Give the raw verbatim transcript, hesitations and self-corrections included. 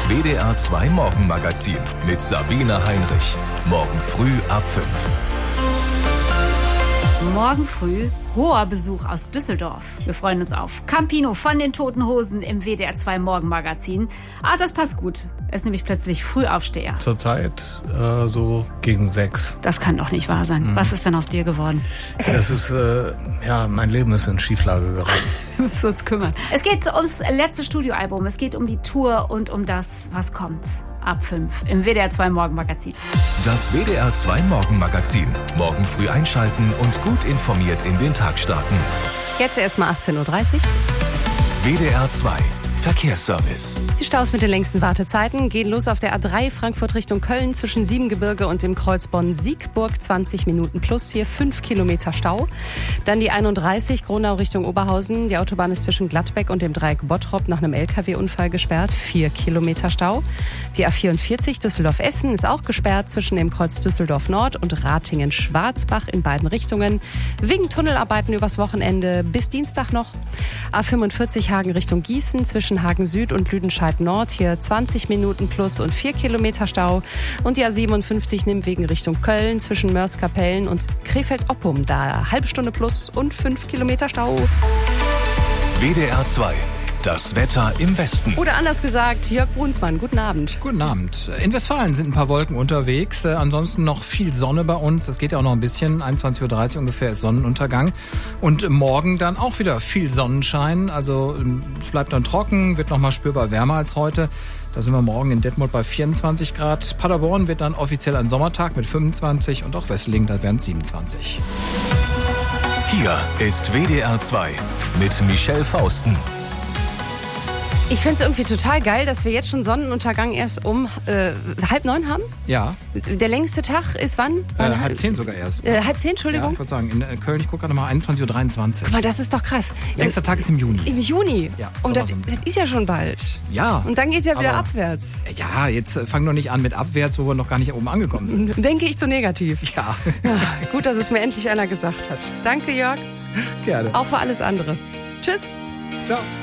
Das W D R zwei Morgenmagazin mit Sabine Heinrich. Morgen früh ab fünf. Morgen früh hoher Besuch aus Düsseldorf. Wir freuen uns auf Campino von den Toten Hosen im W D R zwei Morgenmagazin. Ah, das passt gut. Er ist nämlich plötzlich Frühaufsteher. Zurzeit äh, so gegen sechs. Das kann doch nicht wahr sein. Mhm. Was ist denn aus dir geworden? Das ist, äh, ja, mein Leben ist in Schieflage geraten. Wir müssen uns kümmern. Es geht ums letzte Studioalbum. Es geht um die Tour und um das, was kommt. Ab fünf im W D R zwei Morgenmagazin. Das W D R zwei Morgenmagazin. Morgen früh einschalten und gut informiert in den Tag starten. Jetzt erstmal achtzehn Uhr dreißig. W D R zwei Verkehrsservice. Die Staus mit den längsten Wartezeiten gehen los auf der A drei Frankfurt Richtung Köln zwischen Siebengebirge und dem Kreuz Bonn-Siegburg. zwanzig Minuten plus, hier fünf Kilometer Stau. Dann die einunddreißig Gronau Richtung Oberhausen. Die Autobahn ist zwischen Gladbeck und dem Dreieck Bottrop nach einem L K W-Unfall gesperrt. vier Kilometer Stau. Die A vierundvierzig Düsseldorf-Essen ist auch gesperrt zwischen dem Kreuz Düsseldorf Nord und Ratingen-Schwarzbach in beiden Richtungen. Wegen Tunnelarbeiten übers Wochenende bis Dienstag noch. A fünfundvierzig Hagen Richtung Gießen zwischen Hagen Süd und Lüdenscheid Nord. Hier zwanzig Minuten plus und vier Kilometer Stau. Und die A siebenundfünfzig Nimwegen Richtung Köln zwischen Mörs-Kapellen und Krefeld-Oppum. Da halbe Stunde plus und fünf Kilometer Stau. W D R zwei. Das Wetter im Westen. Oder anders gesagt, Jörg Brunsmann, guten Abend. Guten Abend. In Westfalen sind ein paar Wolken unterwegs. Äh, ansonsten noch viel Sonne bei uns. Das geht ja auch noch ein bisschen. einundzwanzig Uhr dreißig ungefähr ist Sonnenuntergang. Und morgen dann auch wieder viel Sonnenschein. Also es bleibt dann trocken, wird noch mal spürbar wärmer als heute. Da sind wir morgen in Detmold bei vierundzwanzig Grad. Paderborn wird dann offiziell ein Sommertag mit fünfundzwanzig und auch Wesseling, da wären es siebenundzwanzig. Hier ist W D R zwei mit Michelle Fausten. Ich finde es irgendwie total geil, dass wir jetzt schon Sonnenuntergang erst um äh, halb neun haben. Ja. Der längste Tag ist wann? wann Äh, halb zehn sogar erst. Äh, halb zehn, Entschuldigung. Ja, ich würde sagen, in Köln, ich gucke gerade mal, einundzwanzig Uhr dreiundzwanzig. Guck mal, das ist doch krass. Längster Tag ist im Juni. Im Juni? Ja. Und das, das ist ja schon bald. Ja. Und dann geht es ja wieder aber, abwärts. Ja, jetzt äh, fang doch nicht an mit abwärts, wo wir noch gar nicht oben angekommen sind. Denke ich zu negativ. Ja. Ja. Gut, dass es mir endlich einer gesagt hat. Danke, Jörg. Gerne. Auch für alles andere. Tschüss. Ciao.